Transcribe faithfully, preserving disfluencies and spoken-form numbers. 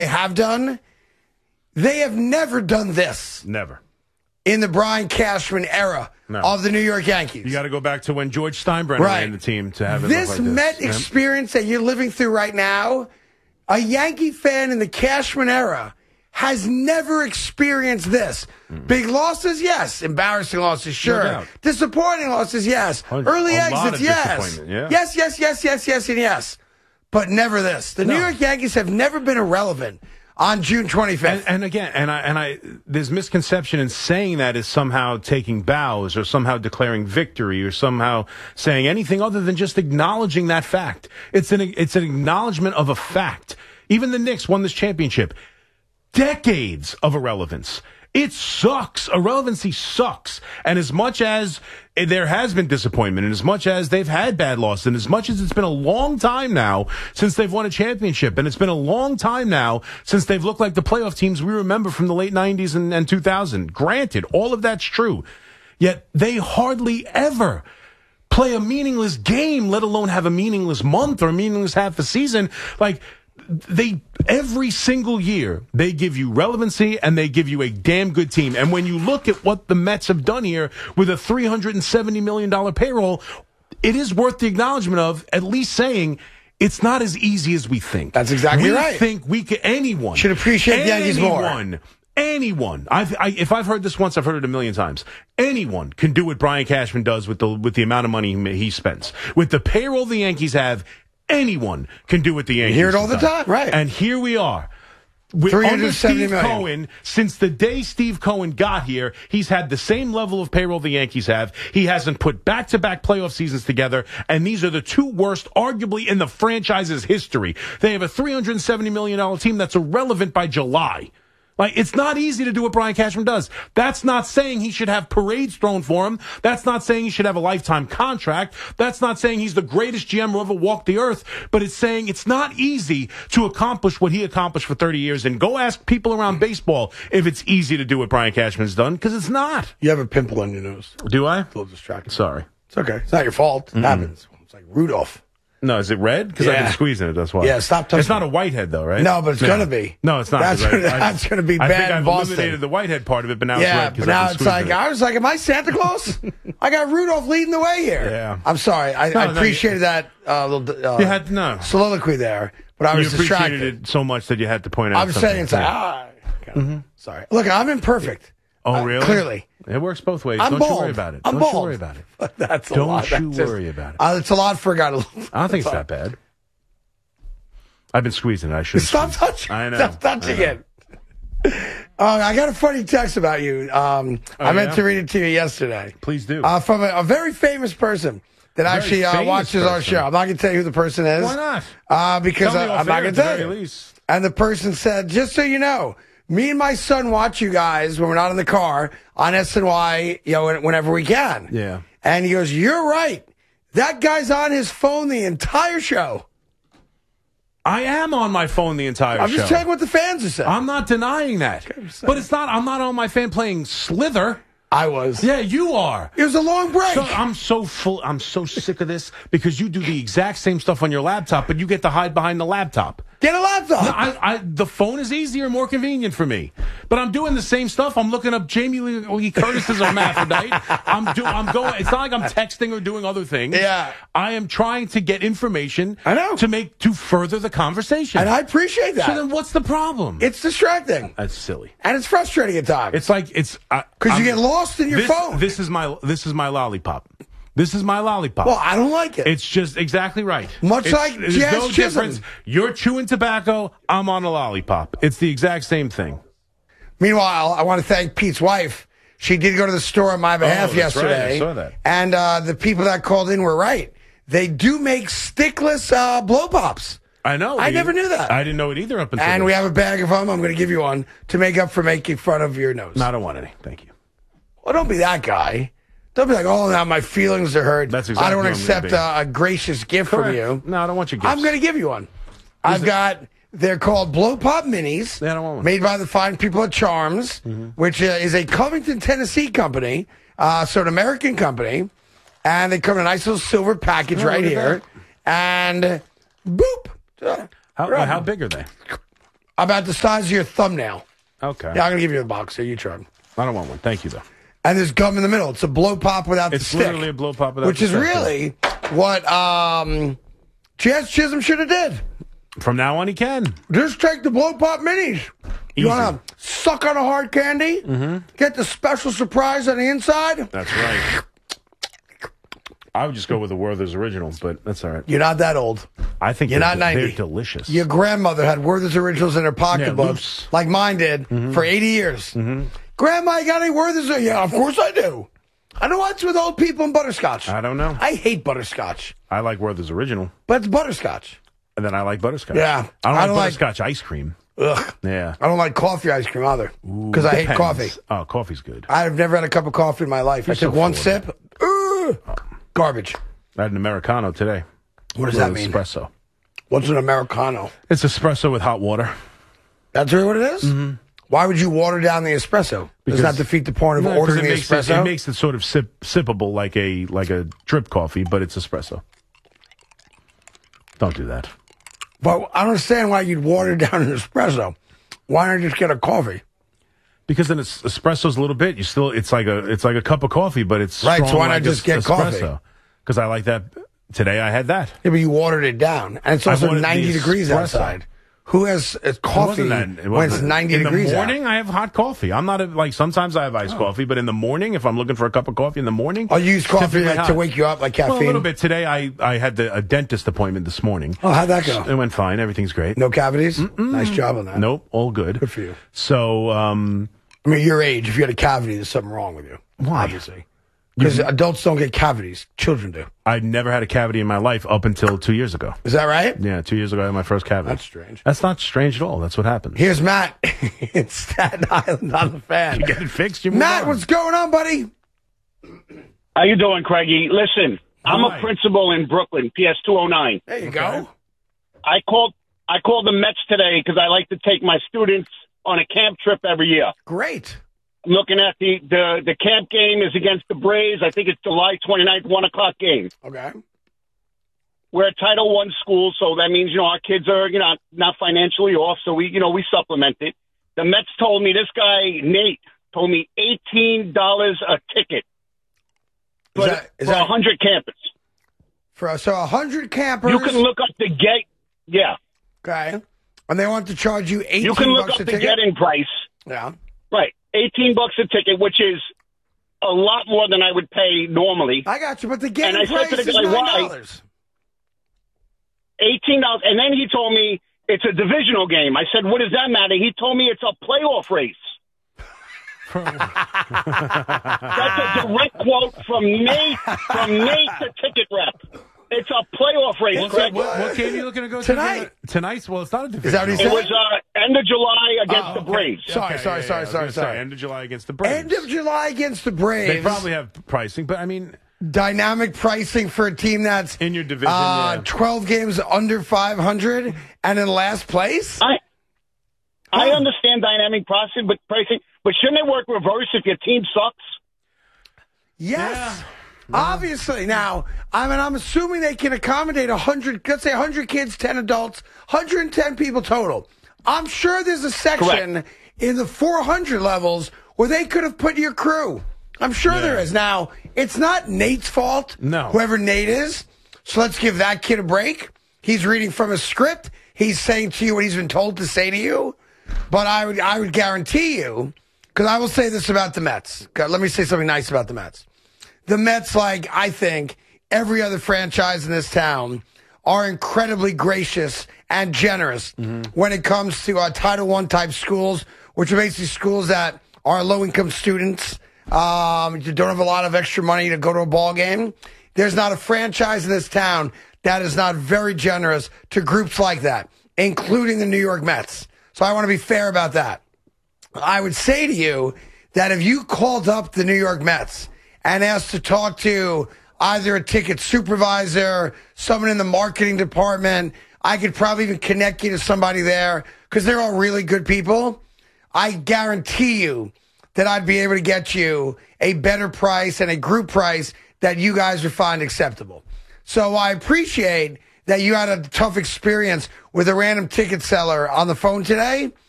they have done, they have never done this. Never. In the Brian Cashman era no. of the New York Yankees. You got to go back to when George Steinbrenner right. ran the team to have it this look like Met this. experience that you're living through right now, a Yankee fan in the Cashman era has never experienced this. Mm. Big losses, yes. Embarrassing losses, sure. No Disappointing losses, yes. A, Early a exits, yes. Yeah. Yes, yes, yes, yes, yes, and yes. But never this. The no. New York Yankees have never been irrelevant on June twenty-fifth. And, and again, and I, and I, there's misconception in saying that is somehow taking bows or somehow declaring victory or somehow saying anything other than just acknowledging that fact. It's an, it's an acknowledgement of a fact. Even the Knicks won this championship. Decades of irrelevance. It sucks. Irrelevancy sucks. And as much as there has been disappointment, and as much as they've had bad losses, and as much as it's been a long time now since they've won a championship, and it's been a long time now since they've looked like the playoff teams we remember from the late nineties and, and two thousand. Granted, all of that's true. Yet they hardly ever play a meaningless game, let alone have a meaningless month or a meaningless half a season. Like, They every single year they give you relevancy and they give you a damn good team. And when you look at what the Mets have done here with a three hundred seventy million dollars payroll, it is worth the acknowledgement of at least saying it's not as easy as we think. That's exactly we right. We think we could, anyone should appreciate the Yankees more. Anyone, anyone. I've, I, if I've heard this once, I've heard it a million times. Anyone can do what Brian Cashman does with the with the amount of money he, he spends, with the payroll the Yankees have. Anyone can do what the Yankees you hear it all the done. time, right? And here we are. With under Steve Cohen, since the day Steve Cohen got here, he's had the same level of payroll the Yankees have. He hasn't put back-to-back playoff seasons together, and these are the two worst, arguably, in the franchise's history. They have a three hundred seventy million dollars team that's irrelevant by July. Like, it's not easy to do what Brian Cashman does. That's not saying he should have parades thrown for him. That's not saying he should have a lifetime contract. That's not saying he's the greatest G M who ever walked the earth. But it's saying it's not easy to accomplish what he accomplished for thirty years. And go ask people around baseball if it's easy to do what Brian Cashman's done, because it's not. You have a pimple on your nose. Do I? A little distracted. Sorry. It's okay. It's not your fault. It mm-hmm. happens. It's like Rudolph. No, is it red? Because yeah. I've been squeezing it, that's why. Yeah, stop touching It's not a whitehead, though, right? No, but it's no. going to be. No, it's not. That's, right. that's going to be I bad think I've in Boston. eliminated the whitehead part of it, but now yeah, it's red. but now it's like, it. I was like, am I Santa Claus? I got Rudolph leading the way here. Yeah. I'm sorry. I, no, I no, appreciated you, that uh, little uh, you had, no. soliloquy there, but I was you distracted. You appreciated it so much that you had to point out I'm something. saying, it's like, ah. Mm-hmm. Sorry. Look, I'm imperfect. Oh, uh, really? Clearly. It works both ways. I'm don't bald. you worry about it. I'm don't bald. you worry about it. That's a don't lot. you That's worry just, about it. Uh, it's a lot for a guy to... I don't think it's that bad. I've been squeezing it. I should Stop touching. I know. Stop touching I know. it. Uh, I got a funny text about you. Um, oh, I meant yeah? to read it to you yesterday. Please do. Uh, from a, a very famous person that Very actually uh, watches person. our show. I'm not going to tell you who the person is. Why not? Uh, because tell me I, off I'm not air going at to the tell very you. least. And the person said, just so you know, me and my son watch you guys when we're not in the car on S N Y, you know, whenever we can. Yeah. And he goes, you're right. That guy's on his phone the entire show. I am on my phone the entire I'm show. I'm just telling what the fans are saying. I'm not denying that. But it's not, I'm not on my fan playing Slither. I was. Yeah, you are. It was a long break. So, I'm so full. I'm so sick of this because you do the exact same stuff on your laptop, but you get to hide behind the laptop. Get a laptop. No, I, I, the phone is easier and more convenient for me. But I'm doing the same stuff. I'm looking up Jamie Lee, Lee Curtis's hermaphrodite. I'm do, I'm going. It's not like I'm texting or doing other things. Yeah. I am trying to get information. I know. To make to further the conversation. And I appreciate that. So then, what's the problem? It's distracting. That's silly. And it's frustrating at times. It's like it's because you get lost in your this, phone. This is my this is my lollipop. This is my lollipop. Well, I don't like it. It's just exactly right. Much it's, like there's Jazz no Chisholm. difference. You're chewing tobacco. I'm on a lollipop. It's the exact same thing. Meanwhile, I want to thank Pete's wife. She did go to the store on my behalf oh, that's yesterday. Right. I saw that. And uh, the people that called in were right. They do make stickless uh, blow pops. I know. I we, never knew that. I didn't know it either up until And this. we have a bag of them. I'm going to give you one to make up for making fun of your nose. No, I don't want any. Thank you. Well, don't be that guy. Don't be like, oh, now my feelings are hurt. That's exactly I don't what I'm accept gonna uh, a gracious gift Correct. from you. No, I don't want your gifts. I'm going to give you one. I've it- got, they're called Blow Pop Minis. Yeah, I don't want one. Made by the fine people at Charms, mm-hmm. which uh, is a Covington, Tennessee company. Uh, so an American company. And they come in a nice little silver package Oh, right look at here. And boop. Uh, How, right. how big are they? about the size of your thumbnail. Okay. Yeah, I'm going to give you the box here. You try it. I don't want one. Thank you, though. And there's gum in the middle. It's a blow pop without it's the stick. It's literally a blow pop without which the stick. Which is really what um, Jazz Chisholm should have did. From now on, he can. Just take the blow pop minis. You want to suck on a hard candy? Mm-hmm. Get the special surprise on the inside? That's right. I would just go with the Werther's Original, but that's all right. You're not that old. I think You're they're, not ninety. They're delicious. Your grandmother had Werther's Originals in her pocketbook, yeah, like mine did, mm-hmm. for eighty years. Mm-hmm. Grandma, you got any Werther's? Yeah, of course I do. I know what's with old people and butterscotch. I don't know. I hate butterscotch. I like Werther's Original. But it's butterscotch. And then I like butterscotch. Yeah. I don't I like don't butterscotch like, ice cream. Ugh. Yeah. I don't like coffee ice cream either. Because I hate coffee. Oh, coffee's good. I've never had a cup of coffee in my life. You're I took so one full sip. Ugh, oh. Garbage. I had an Americano today. What does that mean? Espresso. What's an Americano? It's espresso with hot water. That's really what it is? Mm-hmm. Why would you water down the espresso? Because, Does that defeat the point of no, ordering the espresso? It, it makes it sort of sip, sippable like a like a drip coffee, but it's espresso. Don't do that. But I don't understand why you'd water down an espresso. Why not just get a coffee? Because then it's espresso's a little bit. You still it's like a it's like a cup of coffee, but it's right. So why not like just get espresso. coffee? Because I like that. Today I had that. Yeah, but you watered it down, and it's also ninety degrees outside. Who has uh, coffee it it when it's ninety in degrees? In the morning, out? I have hot coffee. I'm not a, like sometimes I have iced oh. coffee, but in the morning, if I'm looking for a cup of coffee in the morning, I'll use coffee like, to wake you up, like caffeine. Well, a little bit. Today, I I had the, a dentist appointment this morning. Oh, how'd that go? It went fine. Everything's great. No cavities. Mm-mm. Nice job on that. Nope, all good. Good for you. So, um, I mean, your age, if you had a cavity, there's something wrong with you. Why? Obviously. Because adults don't get cavities. Children do. I never had a cavity in my life up until two years ago. Is that right? Yeah, two years ago I had my first cavity. That's strange. That's not strange at all. That's what happens. Here's Matt in Staten Island on the fan. You get it fixed? You Matt, on. what's going on, buddy? How you doing, Craigie? Listen, I'm Hi. a principal in Brooklyn, P S two oh nine. There you okay. go. I called, I called the Mets today because I like to take my students on a camp trip every year. Great. I'm looking at the, the, the camp game is against the Braves. I think it's July twenty-ninth, one o'clock game. Okay. We're a Title One school, so that means, you know, our kids are, you know, not financially off, so we, you know, we supplement it. The Mets told me, this guy, Nate, told me eighteen dollars a ticket for, is that, is for that, one hundred campers. For, so one hundred campers. You can look up the gate. Yeah. Okay. And they want to charge you eighteen You can look bucks up a the ticket? getting price. Yeah. Right. eighteen bucks a ticket, which is a lot more than I would pay normally. I got you, but the getting and I price said to the is guy, nine dollars. eighteen dollars. And then he told me it's a divisional game. I said, what does that matter? He told me it's a playoff race. That's a direct quote from Nate, from Nate, the ticket rep. It's a playoff race. What, what, what game are you looking to go tonight? To? Tonight? Well, it's not a division. Is that what he it said? was uh, end of July against oh, the okay. Braves. Sorry, okay, sorry, yeah, sorry, yeah, sorry, sorry. Say, end of July against the Braves. End of July against the Braves. They probably have pricing, but I mean, dynamic pricing for a team that's in your division, uh, yeah. twelve games under five hundred and in last place. I I understand dynamic pricing, but pricing, but shouldn't it work reverse if your team sucks? Yes. Yeah. Obviously. Now, I mean, I'm assuming they can accommodate one hundred, let's say one hundred kids, ten adults, one hundred ten people total. I'm sure there's a section Correct. in the four hundred levels where they could have put your crew. I'm sure yeah. there is. Now, it's not Nate's fault, no. whoever Nate is. So let's give that kid a break. He's reading from a script. He's saying to you what he's been told to say to you. But I would, I would guarantee you, because I will say this about the Mets. Let me say something nice about the Mets. The Mets, like I think every other franchise in this town, are incredibly gracious and generous mm-hmm. when it comes to uh, Title One type schools, which are basically schools that are low income students. Um, you don't have a lot of extra money to go to a ball game. There's not a franchise in this town that is not very generous to groups like that, including the New York Mets. So I want to be fair about that. I would say to you that if you called up the New York Mets and asked to talk to either a ticket supervisor, someone in the marketing department, I could probably even connect you to somebody there because they're all really good people. I guarantee you that I'd be able to get you a better price and a group price that you guys would find acceptable. So I appreciate that you had a tough experience with a random ticket seller on the phone today,